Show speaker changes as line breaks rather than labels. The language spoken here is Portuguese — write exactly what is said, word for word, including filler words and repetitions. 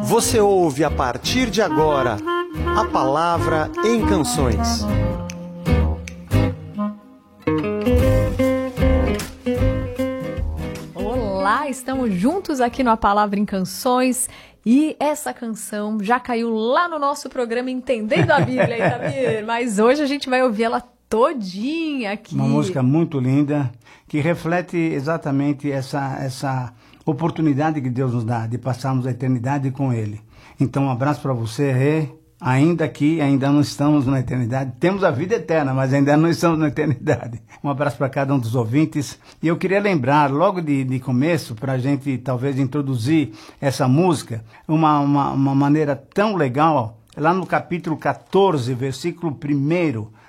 Você ouve a partir de agora a Palavra em Canções.
Olá, estamos juntos aqui no A Palavra em Canções e essa canção já caiu lá no nosso programa Entendendo a Bíblia, Itamir, mas hoje a gente vai ouvir ela todinha aqui.
Uma música muito linda que reflete exatamente essa, essa oportunidade que Deus nos dá de passarmos a eternidade com Ele. Então um abraço para você, Rê. Ainda aqui, ainda não estamos na eternidade. Temos a vida eterna, mas ainda não estamos na eternidade. Um abraço para cada um dos ouvintes. E eu queria lembrar, logo de, de começo, para a gente talvez introduzir essa música, uma, uma, uma maneira tão legal, lá no capítulo quatorze, versículo um,